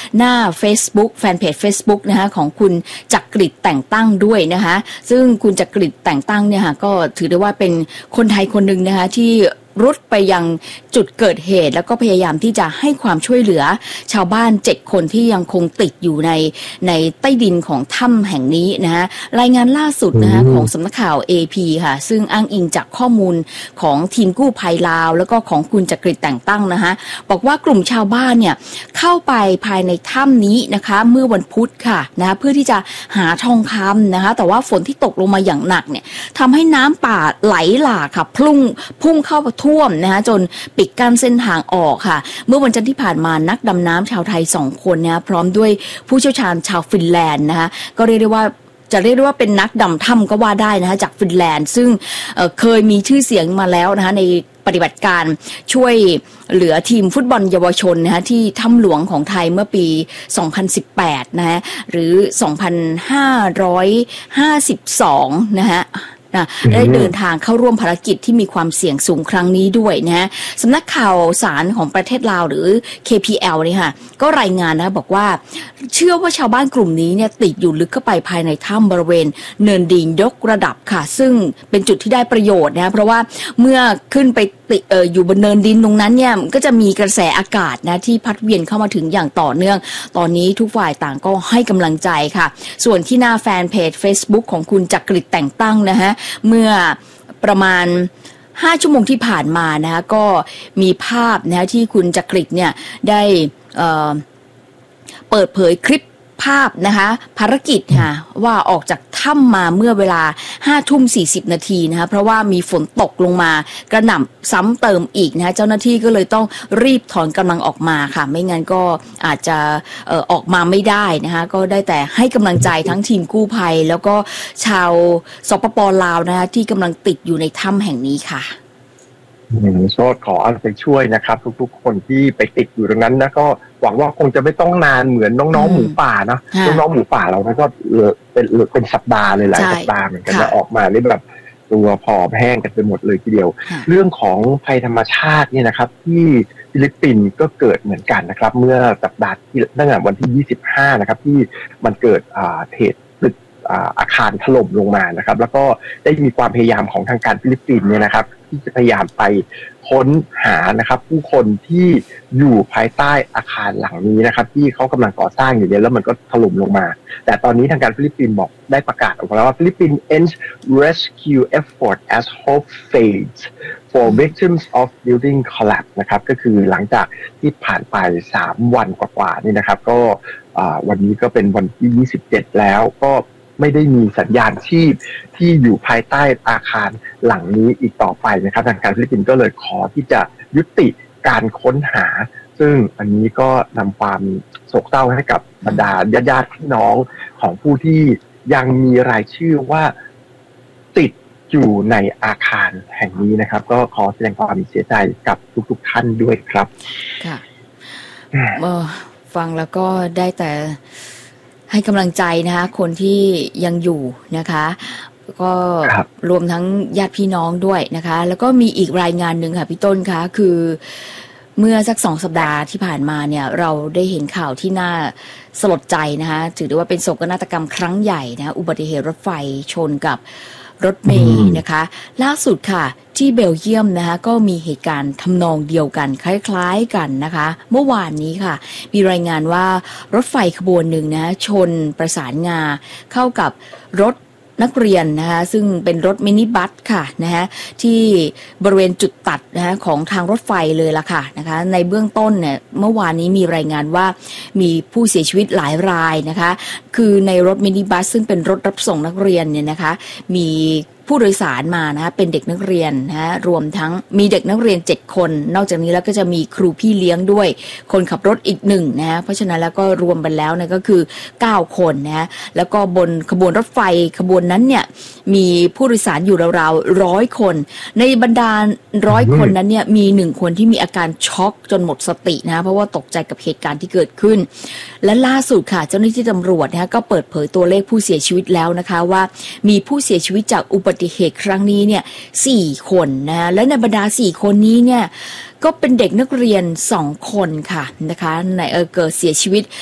หน้า Facebook แฟนเพจ Facebook นะคะของคุณจักริดแต่งตั้งด้วยนะคะซึ่งคุณจักริดแต่งตั้งเนี่ยค่ะก็ถือได้ว่าเป็นคนไทยคนหนึ่งนะคะที่รุดไปยังจุดเกิดเหตุแล้วก็พยายามที่จะให้ความช่วยเหลือชาวบ้าน7คนที่ยังคงติดอยู่ในใต้ดินของถ้ำแห่งนี้นะฮะรายงานล่าสุดนะคะของสำนักข่าว AP ค่ะซึ่งอ้างอิงจากข้อมูลของทีมกู้ภัยลาวแล้วก็ของคุณจักริดแต่งตั้งนะคะบอกว่ากลุ่มชาวบ้านเนี่ยเข้าไปภายในถ้ำนี้นะคะเมื่อวันพุธค่ะนะคะเพื่อที่จะหาทองคำนะคะแต่ว่าฝนที่ตกลงมาอย่างหนักเนี่ยทำให้น้ำป่าไหลหลากค่ะพุ่งเข้าท่วมนะคะจนปิดกั้นเส้นทางออกค่ะเมื่อวันจันทร์ที่ผ่านมานักดำน้ำชาวไทย2คนนะพร้อมด้วยผู้เชี่ยวชาญชาวฟินแลนด์นะคะก็เรียกได้ว่าเป็นนักดำถ้ำก็ว่าได้นะคะจากฟินแลนด์ซึ่งเคยมีชื่อเสียงมาแล้วนะคะในปฏิบัติการช่วยเหลือทีมฟุตบอลเยาวชนนะคะที่ถ้ำหลวงของไทยเมื่อปี 2018 นะฮะหรือ 2552 นะฮะได้เดินทางเข้าร่วมภารกิจที่มีความเสี่ยงสูงครั้งนี้ด้วยนะสำนักข่าวสารของประเทศลาวหรือ KPL นี่ค่ะก็รายงานนะบอกว่าเชื่อว่าชาวบ้านกลุ่มนี้เนี่ยติดอยู่ลึกเข้าไปภายในถ้ำบริเวณเนินดินยกระดับค่ะซึ่งเป็นจุดที่ได้ประโยชน์นะเพราะว่าเมื่อขึ้นไปอยู่บนเนินดินตรงนั้นเนี่ยก็จะมีกระแสอากาศนะที่พัดเวียนเข้ามาถึงอย่างต่อเนื่องตอนนี้ทุกฝ่ายต่างก็ให้กำลังใจค่ะส่วนที่หน้าแฟนเพจ Facebook ของคุณจักริดแต่งตั้งนะฮะเมื่อประมาณ5 ชั่วโมงที่ผ่านมานะคะก็มีภาพนะที่คุณจักริดเนี่ยได้เปิดเผยคลิปภาพนะคะภารกิจค่ะว่าออกจากถ้ำมาเมื่อเวลา 5:40 นาทีนะคะเพราะว่ามีฝนตกลงมากระหน่ำซ้ำเติมอีกนะคะเจ้าหน้าที่ก็เลยต้องรีบถอนกำลังออกมาค่ะไม่งั้นก็อาจจะออกมาไม่ได้นะคะก็ได้แต่ให้กำลังใจทั้งทีมกู้ภัยแล้วก็ชาวสปป.ลาวนะคะที่กำลังติดอยู่ในถ้ำแห่งนี้ค่ะโชติขอเอาใจช่วยนะครับทุกๆคนที่ไปติดอยู่ตรงนั้นนะก็หวังว่าคงจะไม่ต้องนานเหมือนน้องๆหมูป่านะน้องๆหมูป่าเราก็เป็นสัปดาห์เลยหลายสัปดาห์เหมือนกันจะออกมานี่แบบตัวผอมแห้งกันไปหมดเลยทีเดียวเรื่องของภัยธรรมชาติเนี่ยนะครับที่ฟิลิปปินส์ก็เกิดเหมือนกันนะครับเมื่อสัปดาห์ที่ตั้งแต่วันที่25นะครับที่มันเกิดเหตุอาคารถล่มลงมานะครับแล้วก็ได้มีความพยายามของทางการฟิลิปปินส์เนี่ยนะครับที่จะพยายามไปค้นหานะครับผู้คนที่อยู่ภายใต้อาคารหลังนี้นะครับที่เขากำลังก่อสร้างอยู่เนี่ยแล้วมันก็ถล่มลงมาแต่ตอนนี้ทางการฟิลิปปินส์บอกได้ประกาศออกมาแล้วว่าฟิลิปปินส์ ends rescue effort as hope fades for victims of building collapse นะครับก็คือหลังจากที่ผ่านไป3 วันกว่าๆนี่นะครับก็วันนี้ก็เป็นวันที่27แล้วก็ไม่ได้มีสัญญาณชีพที่อยู่ภายใต้อาคารหลังนี้อีกต่อไปนะครับทางการฟิลิปปินส์ก็เลยขอที่จะยุติการค้นหาซึ่งอันนี้ก็นำความโศกเศร้าให้กับบรรดาญาติพี่น้องของผู้ที่ยังมีรายชื่อว่าติดอยู่ในอาคารแห่งนี้นะครับก็ขอแสดงความเสียใจกับทุกๆท่านด้วยครับค่ะฟังแล้วก็ได้แต่ให้กำลังใจนะคะคนที่ยังอยู่นะคะก็รวมทั้งญาติพี่น้องด้วยนะคะแล้วก็มีอีกรายงานหนึ่งค่ะพี่ต้นคะคือเมื่อสัก2 สัปดาห์ที่ผ่านมาเนี่ยเราได้เห็นข่าวที่น่าสลดใจนะคะถือได้ว่าเป็นโศกนาฏกรรมครั้งใหญ่นะอุบัติเหตุรถไฟชนกับรถเมล์นะคะล่าสุดค่ะที่เบลเยียมนะคะก็มีเหตุการณ์ทำนองเดียวกันคล้ายๆกันนะคะเมื่อวานนี้ค่ะมีรายงานว่ารถไฟขบวนหนึ่งนะชนประสานงาเข้ากับรถนักเรียนนะคะซึ่งเป็นรถมินิบัสค่ะนะคะที่บริเวณจุดตัดนะคะของทางรถไฟเลยล่ะค่ะนะคะในเบื้องต้นเนี่ยเมื่อวานนี้มีรายงานว่ามีผู้เสียชีวิตหลายรายนะคะคือในรถมินิบัสซึ่งเป็นรถรับส่งนักเรียนเนี่ยนะคะมีผู้โดยสารมานะคะเป็นเด็กนักเรียนนะรวมทั้งมีเด็กนักเรียน7 คนนอกจากนี้แล้วก็จะมีครูพี่เลี้ยงด้วยคนขับรถอีก1นะเพราะฉะนั้นแล้วก็รวมกันแล้วเนี่ยก็คือ9 คนนะแล้วก็บนขบวนรถไฟขบวนนั้นเนี่ยมีผู้โดยสารอยู่ราวๆ100 คนในบรรดา100 คนนั้นเนี่ยมี1 คนที่มีอาการช็อกจนหมดสตินะเพราะว่าตกใจกับเหตุการณ์ที่เกิดขึ้นและล่าสุดค่ะเจ้าหน้าที่ตำรวจนะก็เปิดเผยตัวเลขผู้เสียชีวิตแล้วนะคะว่ามีผู้เสียชีวิตจากอุบัติเหตุครั้งนี้เนี่ย4 คนนะและในบรรดา4 คนนี้เนี่ยก็เป็นเด็กนักเรียน2 คนค่ะนะคะในเกิดเสียชีวิต